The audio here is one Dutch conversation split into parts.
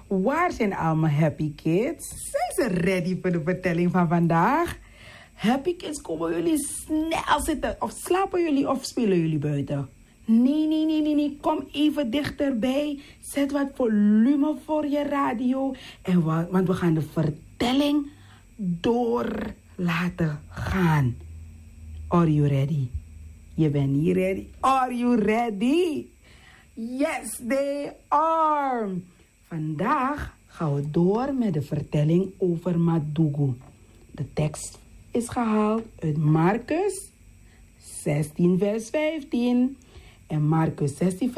Waar zijn al mijn happy kids? Zijn ze ready voor de vertelling van vandaag? Happy kids, komen jullie snel zitten? Of slapen jullie of spelen jullie buiten? Nee. Kom even dichterbij. Zet wat volume voor je radio. Want we gaan de vertelling door laten gaan. Are you ready? Je bent niet ready. Are you ready? Yes, they are. Vandaag gaan we door met de vertelling over Madugu. De tekst is gehaald uit Marcus 16 vers 15. En Marcus 16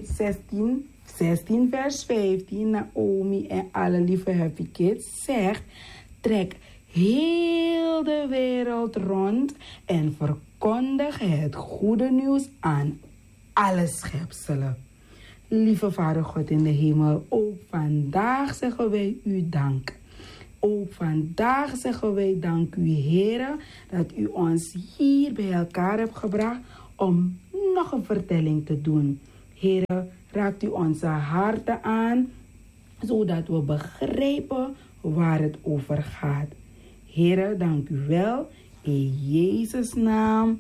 vers 15, Naomi en alle lieve happy kids zegt: trek heel de wereld rond en verkondig het goede nieuws aan alle schepselen. Lieve Vader God in de hemel, ook vandaag zeggen wij u dank. Ook vandaag zeggen wij dank u, Heere, dat u ons hier bij elkaar hebt gebracht om nog een vertelling te doen. Heere, raakt u onze harten aan, zodat we begrijpen waar het over gaat. Heere, dank u wel. In Jezus' naam.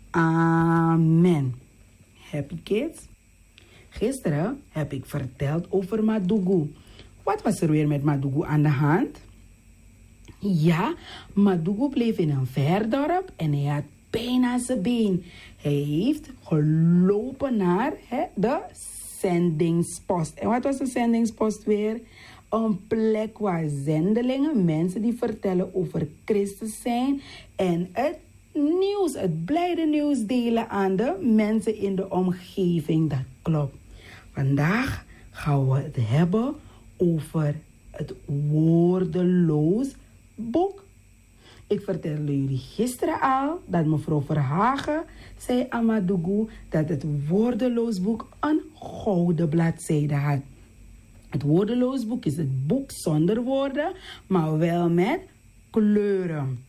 Amen. Happy kids? Gisteren heb ik verteld over Madugu. Wat was er weer met Madugu aan de hand? Ja, Madugu bleef in een ver dorp en hij had pijn aan zijn been. Hij heeft gelopen naar de zendingspost. En wat was de zendingspost weer? Een plek waar zendelingen, mensen die vertellen over Christus zijn en het nieuws, het blijde nieuws delen aan de mensen in de omgeving. Dat klopt. Vandaag gaan we het hebben over het woordeloos boek. Ik vertelde jullie gisteren al dat mevrouw Verhagen zei aan Madugu dat het woordeloos boek een gouden bladzijde had. Het woordeloos boek is het boek zonder woorden, maar wel met kleuren.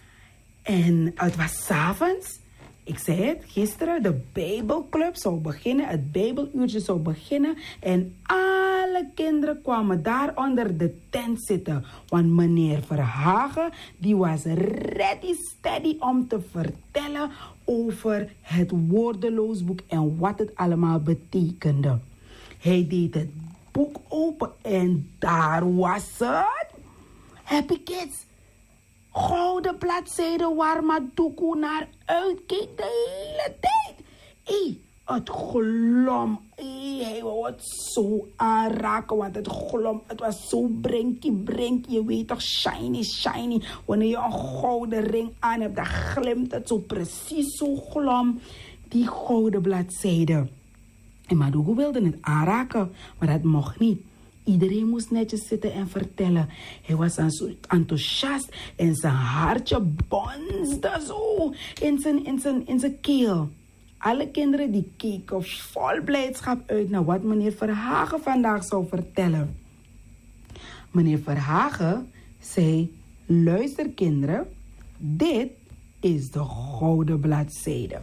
En het was 's avonds. Ik zei het gisteren, de Bijbelclub zou beginnen, het Bijbeluurtje zou beginnen en alle kinderen kwamen daar onder de tent zitten. Want meneer Verhagen, die was ready steady om te vertellen over het woordeloosboek en wat het allemaal betekende. Hij deed het boek open en daar was het. Happy kids. Gouden bladzijde waar Madugu naar uitkeek de hele tijd. Het glom. Hij wou het zo aanraken, want het glom. Het was zo brinky. Je weet toch, shiny. Wanneer je een gouden ring aan hebt, dan glimt het zo precies zo glom. Die gouden bladzijde. En Madugu wilde het aanraken, maar dat mocht niet. Iedereen moest netjes zitten en vertellen. Hij was enthousiast en zijn hartje bonsde zo in zijn keel. Alle kinderen die keken vol blijdschap uit naar wat meneer Verhagen vandaag zou vertellen. Meneer Verhagen zei: luister kinderen, dit is de gouden bladzijde.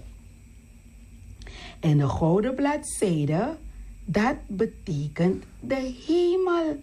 En de gouden bladzijde, dat betekent de hemel.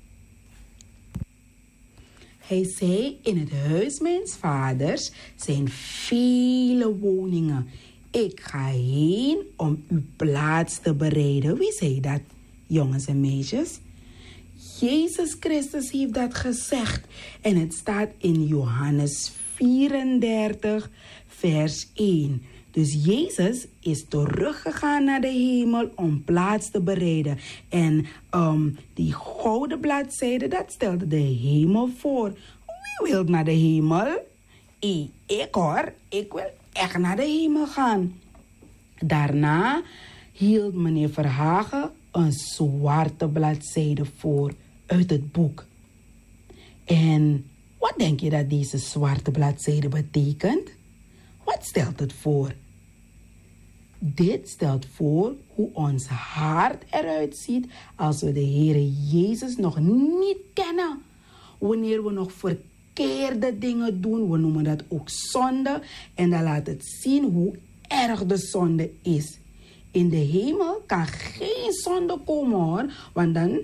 Hij zei: in het huis mijns vaders zijn vele woningen. Ik ga heen om uw plaats te bereiden. Wie zei dat, jongens en meisjes? Jezus Christus heeft dat gezegd. En het staat in Johannes 34, vers 1. Dus Jezus is teruggegaan naar de hemel om plaats te bereiden. En die gouden bladzijde, dat stelde de hemel voor. Wie wil naar de hemel? Ik hoor, ik wil echt naar de hemel gaan. Daarna hield meneer Verhagen een zwarte bladzijde voor uit het boek. En wat denk je dat deze zwarte bladzijde betekent? Wat stelt het voor? Dit stelt voor hoe ons hart eruit ziet als we de Heere Jezus nog niet kennen. Wanneer we nog verkeerde dingen doen, we noemen dat ook zonde. En dan laat het zien hoe erg de zonde is. In de hemel kan geen zonde komen hoor, want dan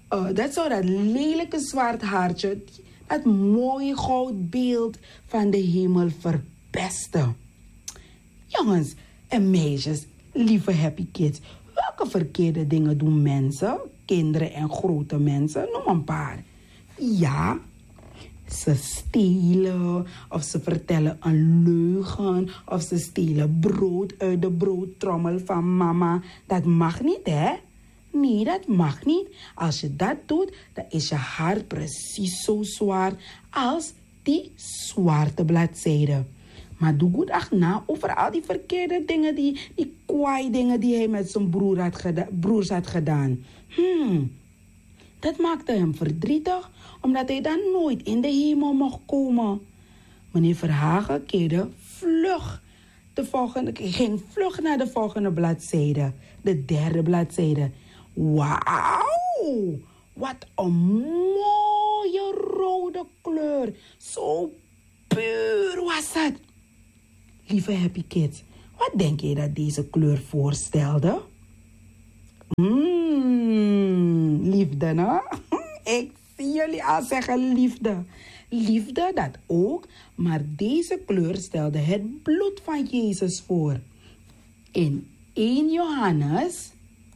Dat zou dat lelijke zwart haartje, dat mooie goudbeeld van de hemel verpesten. Jongens en meisjes, lieve happy kids, welke verkeerde dingen doen mensen, kinderen en grote mensen? Noem een paar. Ja, ze stelen, of ze vertellen een leugen, of ze stelen brood uit de broodtrommel van mama. Dat mag niet, hè? Nee, dat mag niet. Als je dat doet, dan is je hart precies zo zwaar als die zwarte bladzijde. Maar doe goed achterna over al die verkeerde dingen, die kwaai dingen die hij met zijn broers had gedaan. Dat maakte hem verdrietig, omdat hij dan nooit in de hemel mocht komen. Meneer Verhagen ging vlug naar de volgende bladzijde. De derde bladzijde. Wauw! Wat een mooie rode kleur. Zo puur was het. Lieve happy kids, wat denk je dat deze kleur voorstelde? Liefde, hè? Ik zie jullie al zeggen liefde. Liefde, dat ook. Maar deze kleur stelde het bloed van Jezus voor. In 1 Johannes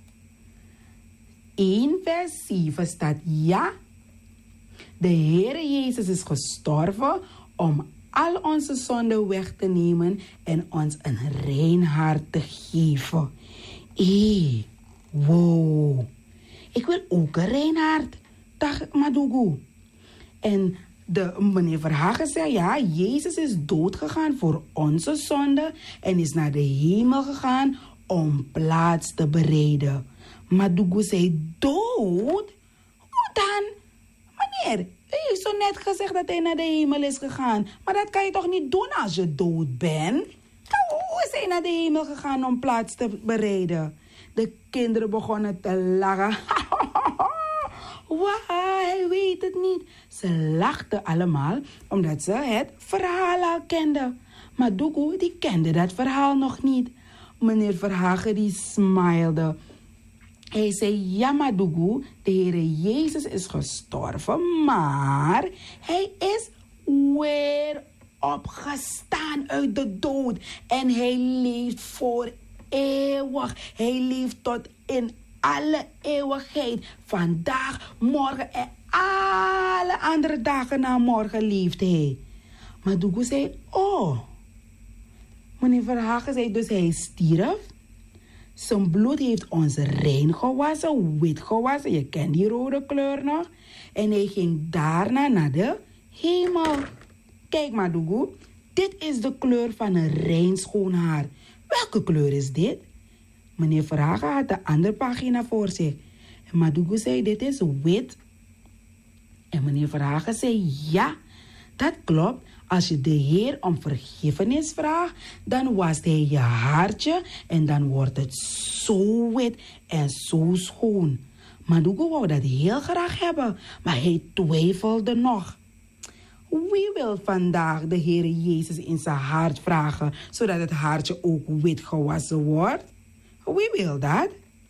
1 vers 7 staat: ja, de Heere Jezus is gestorven om al onze zonden weg te nemen en ons een rein hart te geven. Wow. Ik wil ook een rein hart. Dag Madugu. En meneer Verhagen zei, ja, Jezus is dood gegaan voor onze zonden en is naar de hemel gegaan om plaats te bereiden. Madugu zei, dood? Hoe dan? Meneer, u heeft zo net gezegd dat hij naar de hemel is gegaan. Maar dat kan je toch niet doen als je dood bent? Hoe is hij naar de hemel gegaan om plaats te bereiden? De kinderen begonnen te lachen. Wauw, hij weet het niet. Ze lachten allemaal omdat ze het verhaal al kenden. Maar Doekoe, die kende dat verhaal nog niet. Meneer Verhagen, die smilde. Hij zei, ja maar Doekoe, de Heere Jezus is gestorven, maar hij is weer opgestaan uit de dood. En hij leeft voor eeuwig. Hij leeft tot in alle eeuwigheid. Vandaag, morgen en alle andere dagen na morgen leeft hij. Maar Doekoe zei, oh. Meneer Verhagen zei, dus hij stierf. Zijn bloed heeft ons rein gewassen, wit gewassen. Je kent die rode kleur nog. En hij ging daarna naar de hemel. Kijk maar, Doekoe. Dit is de kleur van een rein schoon haar. Welke kleur is dit? Meneer Verhagen had de andere pagina voor zich. En Madugu zei, dit is wit. En meneer Verhagen zei, ja, dat klopt. Als je de Heer om vergiffenis vraagt, dan wast hij je haartje en dan wordt het zo wit en zo schoon. Madugu wou dat heel graag hebben, maar hij twijfelde nog. Wie wil vandaag de Heer Jezus in zijn hart vragen, zodat het haartje ook wit gewassen wordt? Wie wil dat?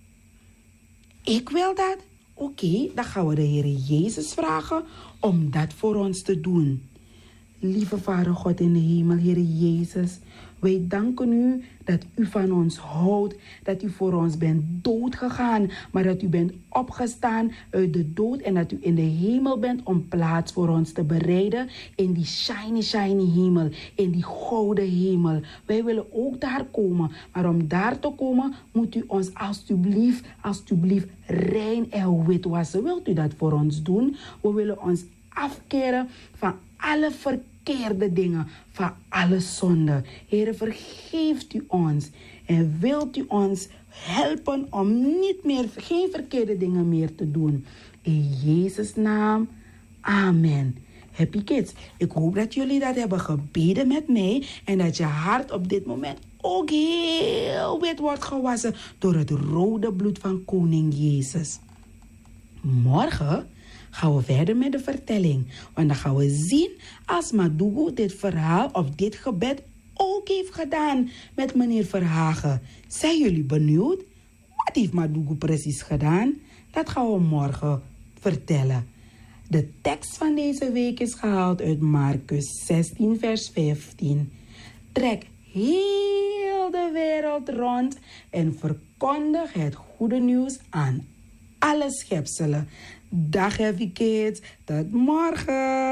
Ik wil dat. Oké, dan gaan we de Heer Jezus vragen om dat voor ons te doen. Lieve Vader God in de hemel, Heer Jezus, wij danken u dat u van ons houdt, dat u voor ons bent doodgegaan, maar dat u bent opgestaan uit de dood en dat u in de hemel bent om plaats voor ons te bereiden in die shiny, shiny hemel, in die gouden hemel. Wij willen ook daar komen, maar om daar te komen moet u ons alstublieft rein en wit wassen. Wilt u dat voor ons doen? We willen ons afkeren van alle verkeerde dingen, van alle zonden. Heere, vergeeft u ons en wilt u ons helpen om geen verkeerde dingen meer te doen. In Jezus' naam, amen. Happy kids, ik hoop dat jullie dat hebben gebeden met mij en dat je hart op dit moment ook heel wit wordt gewassen door het rode bloed van koning Jezus. Morgen gaan we verder met de vertelling. Want dan gaan we zien als Madugu dit verhaal of dit gebed ook heeft gedaan met meneer Verhagen. Zijn jullie benieuwd? Wat heeft Madugu precies gedaan? Dat gaan we morgen vertellen. De tekst van deze week is gehaald uit Marcus 16, vers 15. Trek heel de wereld rond en verkondig het goede nieuws aan alle schepselen. Dag Heavy Kids, tot morgen!